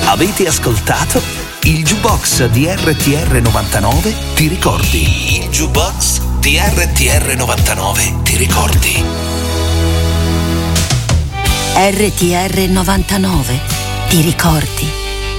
Avete ascoltato il Jukebox di RTR 99, ti ricordi? Il Jukebox di RTR 99, ti ricordi? RTR 99, ti ricordi?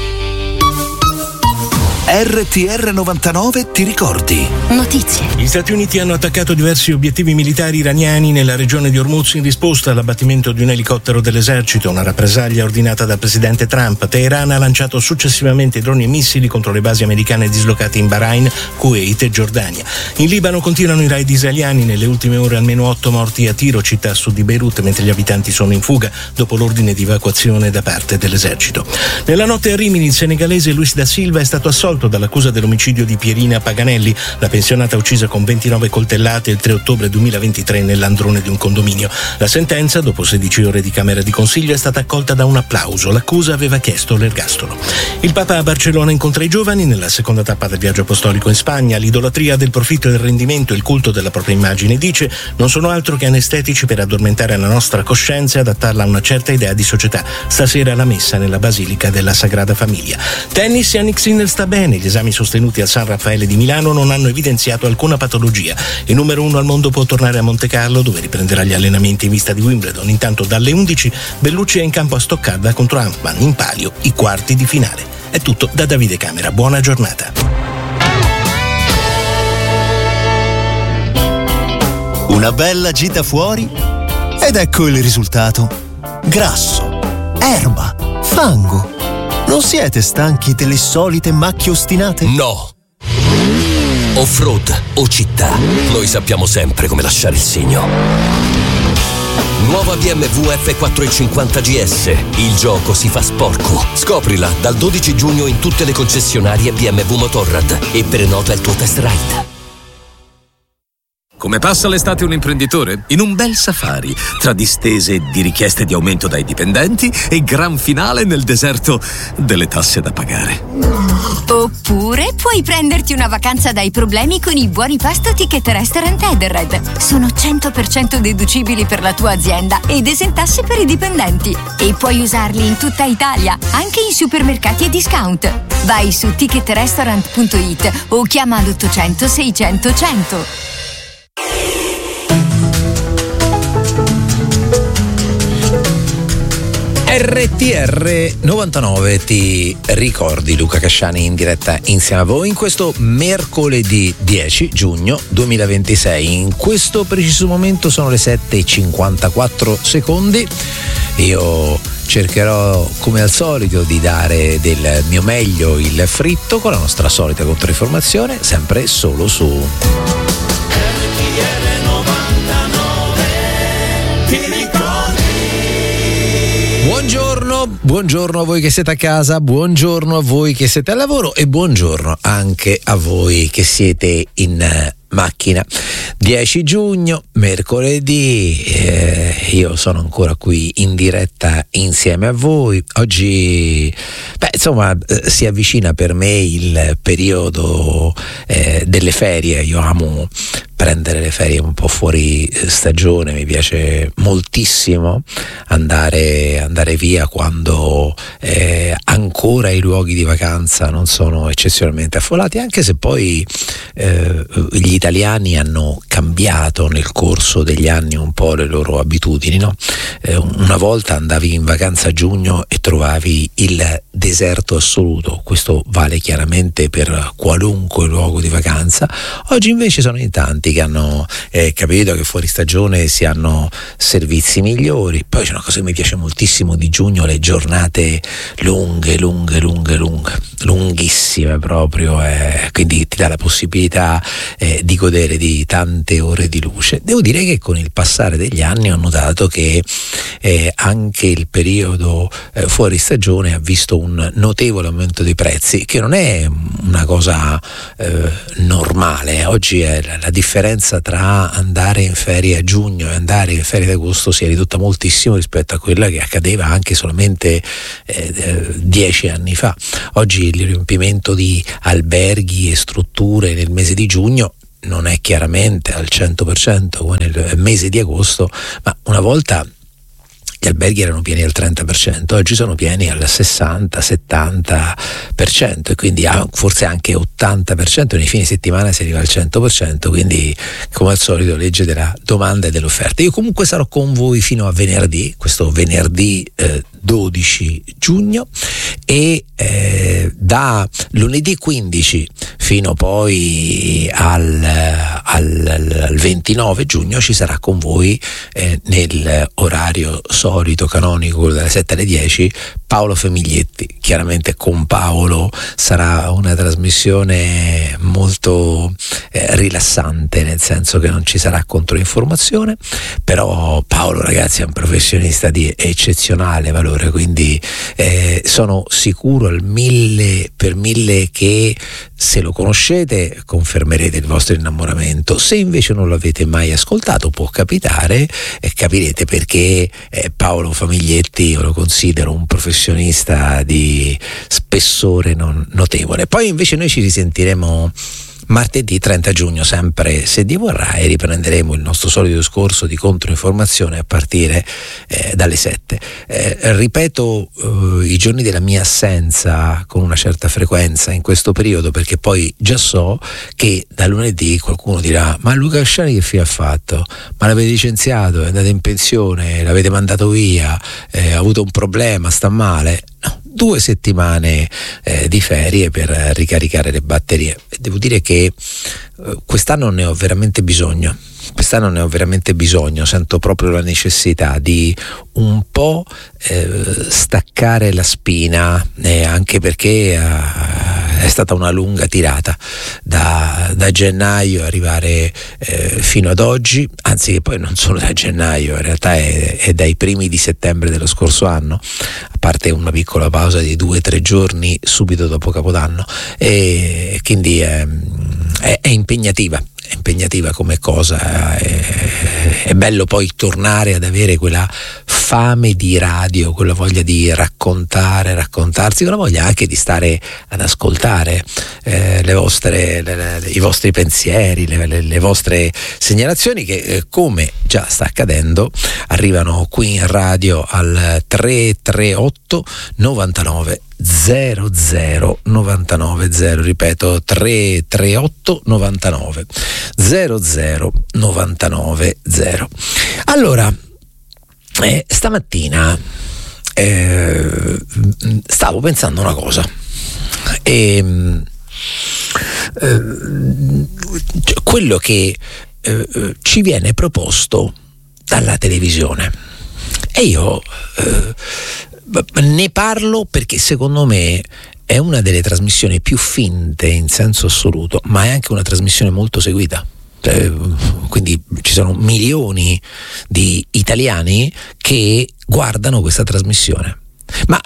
RTR 99, ti ricordi? Notizie. Gli Stati Uniti hanno attaccato diversi obiettivi militari iraniani nella regione di Hormuz in risposta all'abbattimento di un elicottero dell'esercito, una rappresaglia ordinata dal presidente Trump. Teheran ha lanciato successivamente droni e missili contro le basi americane dislocate in Bahrain, Kuwait e Giordania. In Libano continuano i raid israeliani, nelle ultime ore almeno 8 morti a Tiro, città a sud di Beirut, mentre gli abitanti sono in fuga dopo l'ordine di evacuazione da parte dell'esercito. Nella notte a Rimini il senegalese Luis da Silva è stato assolto dall'accusa dell'omicidio di Pierina Paganelli, la pensionata uccisa con 29 coltellate il 3 ottobre 2023 nell'androne di un condominio. La sentenza, dopo 16 ore di camera di consiglio, è stata accolta da un applauso. L'accusa aveva chiesto l'ergastolo. Il Papa a Barcellona incontra i giovani nella seconda tappa del viaggio apostolico in Spagna. L'idolatria del profitto e del rendimento, il culto della propria immagine, dice, non sono altro che anestetici per addormentare la nostra coscienza e adattarla a una certa idea di società. Stasera la messa nella Basilica della Sagrada Famiglia. Tennis, Jannik Sinner sta bene. Gli esami sostenuti al San Raffaele di Milano non hanno evidenziato alcuna patologia. Il numero 1 al mondo può tornare a Monte Carlo, dove riprenderà gli allenamenti in vista di Wimbledon. Intanto dalle 11 Bellucci è in campo a Stoccarda contro Ampman, in palio i quarti di finale. È tutto da Davide Camera, buona giornata. Una bella gita fuori ed ecco il risultato: grasso, erba, fango. Non siete stanchi delle solite macchie ostinate? No! Off-road o città, noi sappiamo sempre come lasciare il segno. Nuova BMW F450 GS. Il gioco si fa sporco. Scoprila dal 12 giugno in tutte le concessionarie BMW Motorrad e prenota il tuo test ride. Come passa l'estate un imprenditore? In un bel safari, tra distese di richieste di aumento dai dipendenti e gran finale nel deserto delle tasse da pagare. Oppure puoi prenderti una vacanza dai problemi con i buoni pasto Ticket Restaurant Edenred. Sono 100% deducibili per la tua azienda ed esentasse per i dipendenti. E puoi usarli in tutta Italia, anche in supermercati e discount. Vai su ticketrestaurant.it o chiama l'800 600 100. RTR 99, ti ricordi? Luca Casciani in diretta insieme a voi in questo mercoledì 10 giugno 2026. In questo preciso momento sono le 7:54. Io cercherò come al solito di dare del mio meglio il fritto con la nostra solita controinformazione, sempre solo su RTR 99, ti ricordi? Buongiorno a voi che siete a casa, buongiorno a voi che siete al lavoro e buongiorno anche a voi che siete in macchina. 10 giugno, mercoledì, io sono ancora qui in diretta insieme a voi. Oggi, si avvicina per me il periodo delle ferie. Io amo prendere le ferie un po' fuori stagione, mi piace moltissimo andare via quando ancora i luoghi di vacanza non sono eccezionalmente affollati, anche se poi gli italiani hanno cambiato nel corso degli anni un po' le loro abitudini, no? Una volta andavi in vacanza a giugno e trovavi il deserto assoluto. Questo vale chiaramente per qualunque luogo di vacanza. Oggi invece sono in tanti che hanno capito che fuori stagione si hanno servizi migliori. Poi c'è una cosa che mi piace moltissimo di giugno: le giornate lunghissime proprio, quindi ti dà la possibilità di godere di tante ore di luce. Devo dire che con il passare degli anni ho notato che anche il periodo fuori stagione ha visto un notevole aumento dei prezzi, che non è una cosa normale. Oggi la differenza tra andare in ferie a giugno e andare in ferie ad agosto si è ridotta moltissimo rispetto a quella che accadeva anche solamente 10 anni fa. Oggi il riempimento di alberghi e strutture nel mese di giugno non è chiaramente al 100% come nel mese di agosto, ma una volta gli alberghi erano pieni al 30%, oggi sono pieni al 60-70% e quindi forse anche 80%, nei fine settimana si arriva al 100%, quindi come al solito legge della domanda e dell'offerta. Io comunque sarò con voi fino a venerdì, questo venerdì 12 giugno, e da lunedì 15 fino poi al 29 giugno ci sarà con voi nell'orario solito canonico dalle 7 alle 10 Paolo Famiglietti. Chiaramente con Paolo sarà una trasmissione molto rilassante, nel senso che non ci sarà controinformazione, però Paolo, ragazzi, è un professionista di eccezionale valore, quindi sono sicuro al 1000% che se lo conoscete confermerete il vostro innamoramento. Se invece non l'avete mai ascoltato, può capitare, e capirete perché Paolo Famiglietti io lo considero un professionista di spessore notevole. Poi invece noi ci risentiremo martedì 30 giugno, sempre se Dio vorrà, e riprenderemo il nostro solito discorso di controinformazione a partire dalle 7. Ripeto i giorni della mia assenza con una certa frequenza in questo periodo, perché poi già so che da lunedì qualcuno dirà: ma Luca Asciani che fine ha fatto? Ma l'avete licenziato, è andato in pensione, l'avete mandato via, ha avuto un problema, sta male? No, 2 settimane di ferie per ricaricare le batterie. Devo dire che quest'anno ne ho veramente bisogno. Sento proprio la necessità di un po' staccare la spina, anche perché è stata una lunga tirata da gennaio arrivare fino ad oggi, anzi che poi non solo da gennaio, in realtà è dai primi di settembre dello scorso anno, a parte una piccola pausa di 2-3 giorni subito dopo Capodanno, e quindi è impegnativa come cosa. È bello poi tornare ad avere quella fame di radio, quella voglia di raccontarsi, quella voglia anche di stare ad ascoltare i vostri pensieri, le vostre segnalazioni che come già sta accadendo arrivano qui in radio al 338 99 00 99 0, ripeto 338 99 00 99 0. Allora, stamattina stavo pensando una cosa, quello che ci viene proposto dalla televisione, e io ne parlo perché secondo me è una delle trasmissioni più finte in senso assoluto, ma è anche una trasmissione molto seguita. Quindi ci sono milioni di italiani che guardano questa trasmissione, ma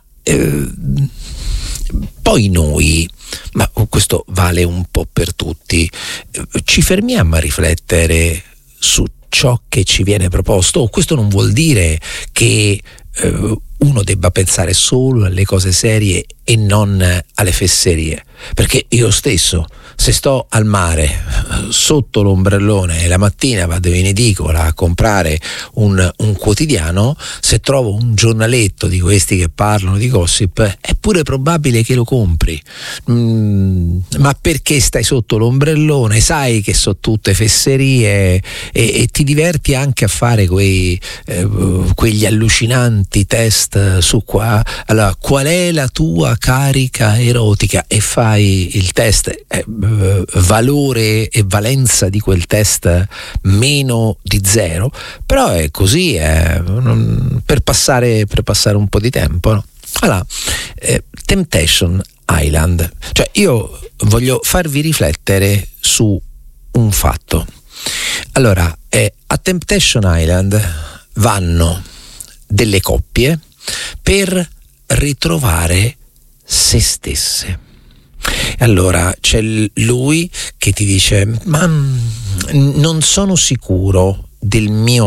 poi noi, ma questo vale un po' per tutti, ci fermiamo a riflettere su ciò che ci viene proposto. Questo non vuol dire che uno debba pensare solo alle cose serie e non alle fesserie, perché io stesso, se sto al mare sotto l'ombrellone e la mattina vado in edicola a comprare un quotidiano, se trovo un giornaletto di questi che parlano di gossip, è pure probabile che lo compri. Ma perché stai sotto l'ombrellone, sai che sono tutte fesserie e ti diverti anche a fare quegli allucinanti test su qua. Allora, qual è la tua carica erotica? E fai il test, valore e valenza di quel test meno di 0, però è così, per passare un po' di tempo, no? Allora, Temptation Island, cioè io voglio farvi riflettere su un fatto. Allora, a Temptation Island vanno delle coppie per ritrovare se stesse. Allora c'è lui che ti dice: ma non sono sicuro del mio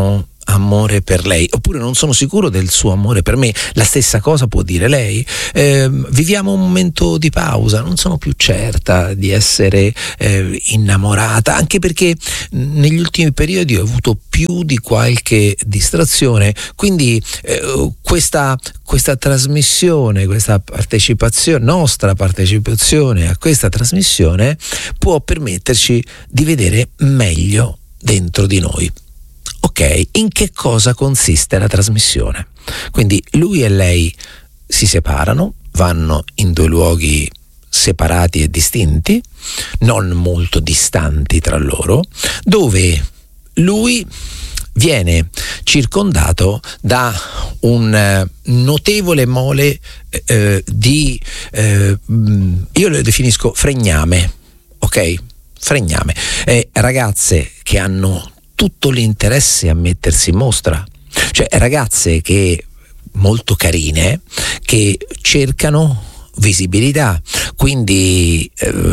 amore per lei, oppure non sono sicuro del suo amore per me. La stessa cosa può dire lei. Viviamo un momento di pausa, non sono più certa di essere innamorata, anche perché negli ultimi periodi ho avuto più di qualche distrazione, quindi questa trasmissione, questa partecipazione, nostra partecipazione a questa trasmissione può permetterci di vedere meglio dentro di noi. Ok, in che cosa consiste la trasmissione? Quindi lui e lei si separano, vanno in due luoghi separati e distinti, non molto distanti tra loro, dove lui viene circondato da un notevole mole di io lo definisco fregname, ok? Fregname, ragazze che hanno tutto l'interesse a mettersi in mostra, cioè ragazze che molto carine che cercano visibilità, quindi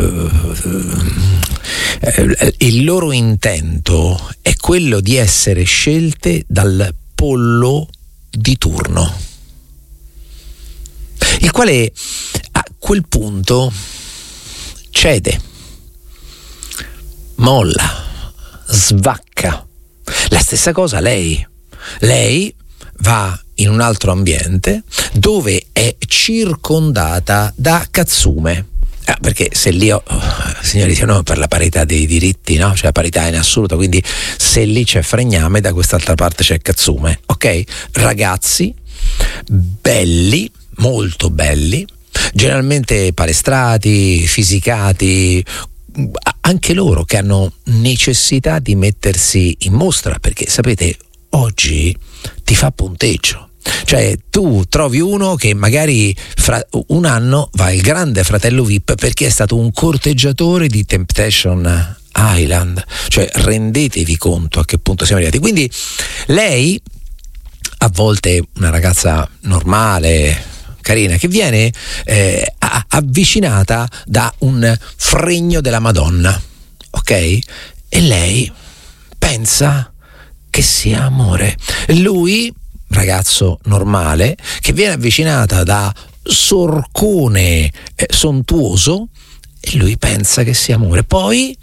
il loro intento è quello di essere scelte dal pollo di turno, il quale a quel punto cede, molla, svacca. La stessa cosa lei va in un altro ambiente dove è circondata da Katsume, perché se lì signori, siamo per la parità dei diritti, no? Cioè la parità in assoluto, quindi se lì c'è fregname, da quest'altra parte c'è Katsume, ok? Ragazzi belli, molto belli, generalmente palestrati, fisicati, anche loro che hanno necessità di mettersi in mostra, perché sapete, oggi ti fa punteggio. Cioè tu trovi uno che magari fra un anno va il grande fratello VIP perché è stato un corteggiatore di Temptation Island, cioè rendetevi conto a che punto siamo arrivati. Quindi lei, a volte una ragazza normale, carina, che viene avvicinata da un fregno della Madonna, ok? E lei pensa che sia amore. Lui, ragazzo normale, che viene avvicinata da sorcone sontuoso, e lui pensa che sia amore. Poi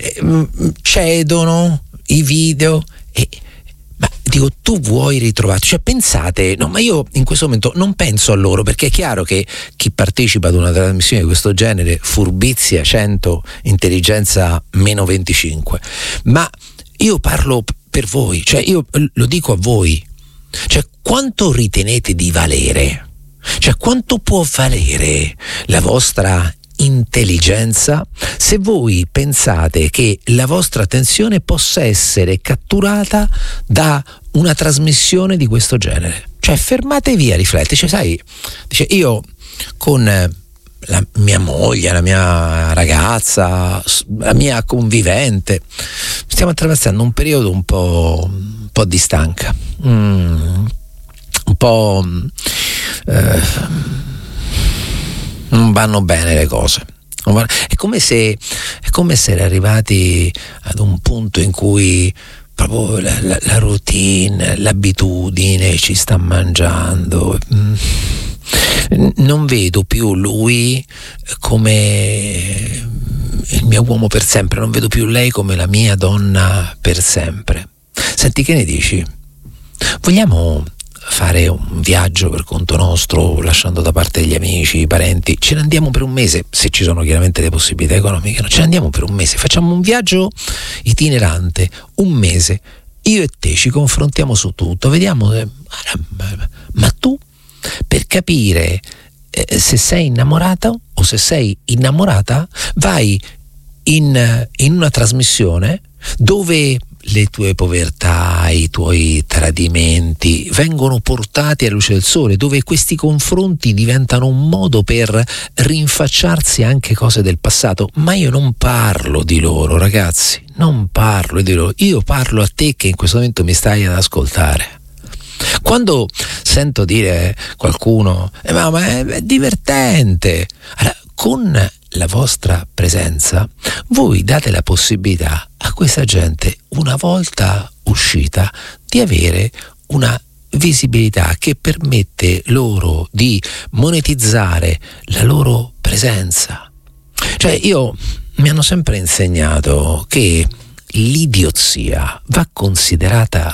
cedono i video e ma dico, tu vuoi ritrovarti? Cioè pensate, no, ma io in questo momento non penso a loro, perché è chiaro che chi partecipa ad una trasmissione di questo genere, furbizia 100, intelligenza meno 25, ma io parlo per voi, cioè io lo dico a voi, cioè quanto ritenete di valere? Cioè quanto può valere la vostra intelligenza se voi pensate che la vostra attenzione possa essere catturata da una trasmissione di questo genere? Cioè fermatevi a riflettere, cioè sai, dice, io con la mia moglie, la mia ragazza, la mia convivente stiamo attraversando un periodo un po' di stanca, un po' non vanno bene le cose. È come se era arrivati ad un punto in cui proprio la routine, l'abitudine ci sta mangiando. Non vedo più lui come il mio uomo per sempre, non vedo più lei come la mia donna per sempre. Senti, che ne dici? Vogliamo fare un viaggio per conto nostro, lasciando da parte gli amici, i parenti? Ce ne andiamo per un mese, se ci sono chiaramente le possibilità economiche, no? Ce ne andiamo per un mese, facciamo un viaggio itinerante, un mese, io e te ci confrontiamo su tutto, vediamo ma tu, per capire se sei innamorato o se sei innamorata, vai in una trasmissione dove le tue povertà, i tuoi tradimenti vengono portati alla luce del sole, dove questi confronti diventano un modo per rinfacciarsi anche cose del passato. Ma io non parlo di loro, ragazzi, non parlo di loro, io parlo a te che in questo momento mi stai ad ascoltare. Quando sento dire qualcuno ma è divertente, allora, con la vostra presenza, voi date la possibilità a questa gente, una volta uscita, di avere una visibilità che permette loro di monetizzare la loro presenza. Cioè, mi hanno sempre insegnato che l'idiozia va considerata